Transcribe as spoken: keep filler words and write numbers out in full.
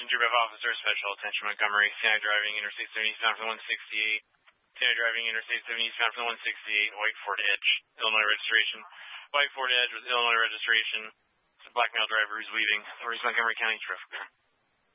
Dearborn Officer, Special Attention Montgomery, Santa driving Interstate seventy eastbound from the one sixty-eight. Santa driving Interstate seventy eastbound from the one sixty-eight, White Ford Edge, Illinois registration. White Ford Edge with Illinois registration. It's a black male driver who's leaving. Where's Montgomery County Traffic?